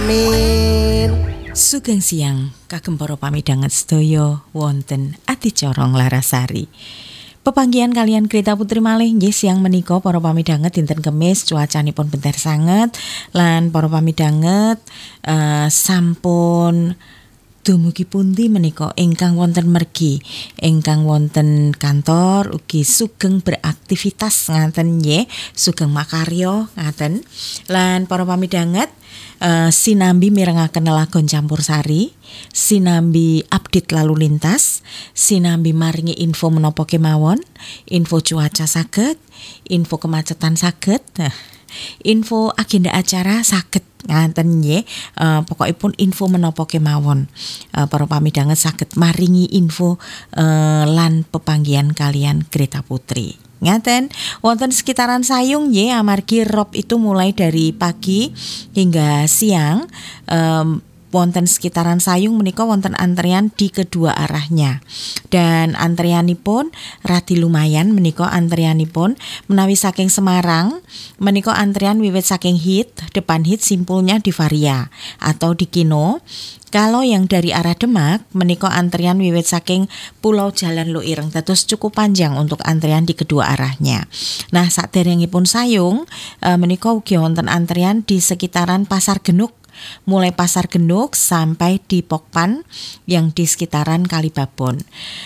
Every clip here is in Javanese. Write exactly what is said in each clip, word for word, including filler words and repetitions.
Amin. Sugeng siang kagem para pamidhanget sedaya wonten adicara Larasari. Pepanggihan kalian Greta Putri malih nggih siang menika para pamidhanget dinten Kemis cuacanipun benter sanget lan para pamidhanget uh, sampun dumugi pundi menika ingkang wonten mergi, ingkang wonten kantor ugi sugeng beraktivitas ngaten nggih, sugeng makarya ngaten. Lan para pamidhanget uh, sinambi mirengaken lelagon campursari, sinambi update lalu lintas, sinambi maringi info menapa kemawon, info cuaca saged, info kemacetan saged. Nah, info agenda acara saged ngaten nggih, uh, pokokipun info menapa kemawon uh, para pamidhanget saged maringi info uh, lan pepanggihan kalian Greta Putri. Ngaten wonten sekitaran Sayung nggih amargi rob itu mulai dari pagi hingga siang. um, Wonten sekitaran Sayung menika wonten antrian di kedua arahnya. Dan antrianipun radi lumayan menika antrianipun menawi saking Semarang menika antrian wiwit saking hit, depan hit simpulnya di Varia atau di Kino. Kalau yang dari arah Demak menika antrian wiwit saking Pulau Jalan Luireng dados cukup panjang untuk antrian di kedua arahnya. Nah, saderengipun Sayung e, menika ugi wonten antrian di sekitaran Pasar Genuk, mulai Pasar Genuk sampai di Pokpan yang di sekitaran Kalibabon.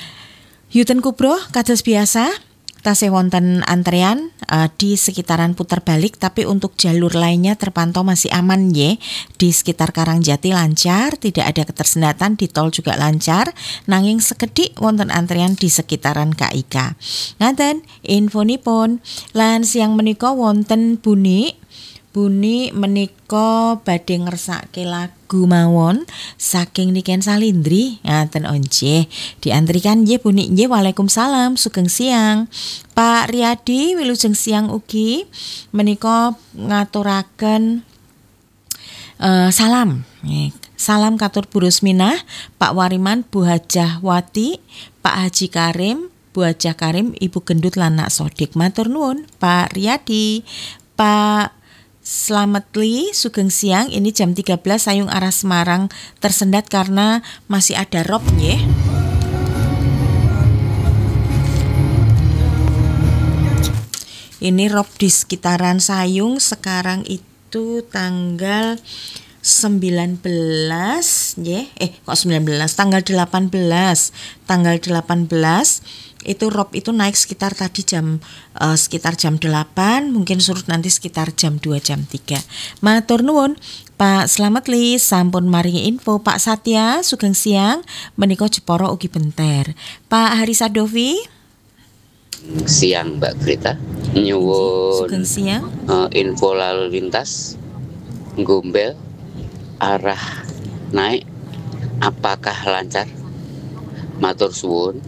Yuten Kubro kados biasa tasih wonten antrean uh, di sekitaran putar balik, tapi untuk jalur lainnya terpantau masih aman nggih. Di sekitar Karangjati lancar, tidak ada ketersendatan, di tol juga lancar, nanging sekedhik wonten antrean di sekitaran K I K. Ngaten infonipun. Lan siang menika wonten Buni Buni menika badhe ngersake lagu mawon saking Niken Salindri ngaten onje. Diantrikan nggih Buni nggih. Waalaikumsalam, sugeng siang. Pak Riyadi wilujeng siang ugi menika ngaturaken uh, salam. Salam katur Bu Rusminah, Pak Wariman, Bu Hajah Wati, Pak Haji Karim, Bu Hajah Karim, Ibu Gendut lan Nak Sodik. Matur nuwun Pak Riyadi. Pak Selamat Li, sugeng siang. Ini jam tiga belas Sayung arah Semarang tersendat karena masih ada rob nggih. Ini rob di sekitaran Sayung sekarang itu tanggal sembilan belas nggih. Eh kok sembilan belas? Tanggal delapan belas. Tanggal delapan belas itu rob itu naik sekitar tadi jam uh, sekitar jam delapan, mungkin surut nanti sekitar jam dua jam tiga. Matur nuwun Pak Slamet Li sampun maringi info. Pak Satya sugeng siang menika Jepara ugi benter. Pak Hari Sadovi siang Mbak Greta nyuwun sugeng siang uh, info lalu lintas Gombel arah naik apakah lancar? Matur suwun.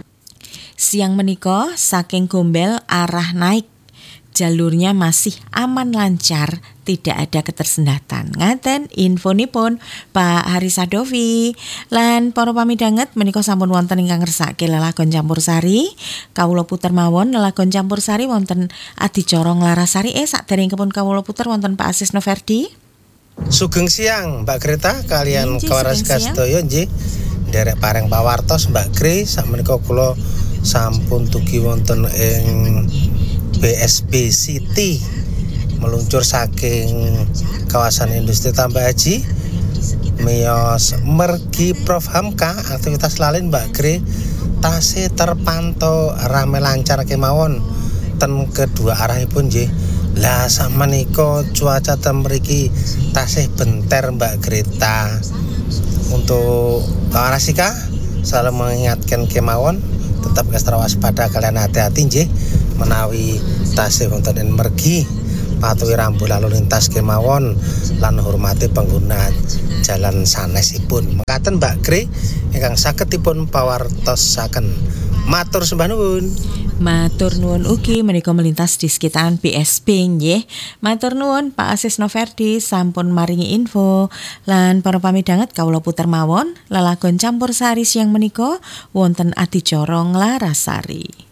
Siang menika saking Gombel arah naik jalurnya masih aman lancar, tidak ada ketersendatan. Ngaten infonipun Pak Hari Sadovi. Lan para pamidhanget menika sampun wonten ingkang ngersake lelagon campursari. Kawula puter mawon lelagon campursari wonten adicara Larasari. Eh saderengipun kawula puter wonten Pak Asis Noverdi. Sugeng siang Mbak Greta kalian Inji, kawaras sugeng siang. sedaya nggih. Derek pareng pawartos Mbak Gri sakmenika kula sampun tugi wonten ing B S B City meluncur saking kawasan industri Tambah Haji miyos mergi Prof Hamka. Aktivitas lalin Mbak Gri tasih terpantau rame lancar kemawon ten kedua arahipun nggih. Lah sakmenika cuaca ten mriki tasih benter Mbak Greta. Untuk kawarasika selalu mengingatkan kemawon tetap ekstra waspada kalian hati-hati nggih menawi tasih wonten mergi patuhi rambu lalu lintas kemawon lan hormati pengguna jalan sanesipun. Mekaten Mbak Gri ingkang saged dipun pawartosaken. Matur sembah nuwun. Matur nuwun ugi menika melintas di sekitaran B S B nggih. Matur nuwun Pak Asis Noverdi sampun maringi info. Lan para pamidhanget kawula puter mawon lelagon campursari siang menika wonten adicara Larasari.